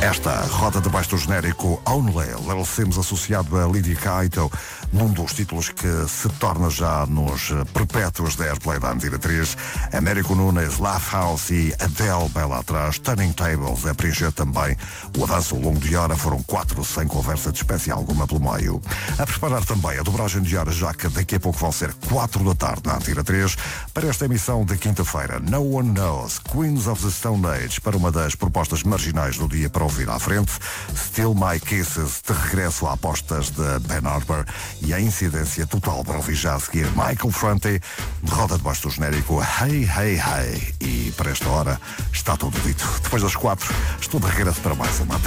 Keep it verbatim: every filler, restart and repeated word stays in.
Esta roda debaixo do genérico Only, Little Sims associado a Lydia Kaito, num dos títulos que se torna já nos perpétuos da Airplay da Antena três. Américo Nunes, Laugh House e Adele bem lá atrás. Turning Tables a preencher também o avanço ao longo de hora. Foram quatro sem conversa de espécie alguma pelo meio. A preparar também a dobragem de horas, já que daqui a pouco vão ser quatro da tarde na Antena três, para esta emissão de quinta-feira. No One Knows, Queens of the Stone Age, para uma das propostas marginais do dia para ouvir à frente. Still My Kisses, de regresso a apostas de Ben Harper, e a incidência total para ouvir já a seguir Michael Franti, de roda debaixo do genérico Hey, Hey, Hey. E para esta hora está tudo dito. Depois das quatro, estou de regresso para mais uma.